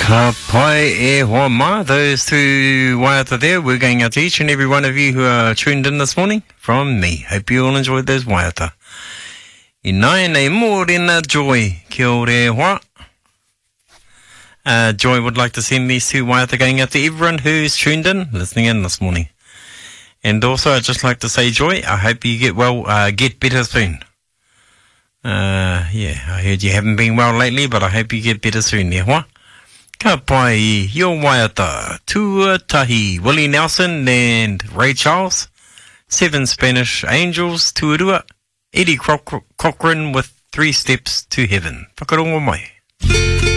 Ka pai e hoa ma, those two waiata there. We're going out to each and every one of you who are tuned in this morning from me. Hope you all enjoyed those waiata. I nai nei mōrena Joy, kia ore hoa. Joy would like to send these two waiata going out to everyone who's tuned in, listening in this morning. And also, I'd just like to say, Joy, I hope you get well, get better soon. I heard you haven't been well lately, but I hope you get better soon, ne hoa. Ka pai your waiata, Tuatahi, Willie Nelson and Ray Charles, 7 Spanish Angels, Tuarua, Eddie Cochran with 3 Steps to Heaven. Whakarongo mai.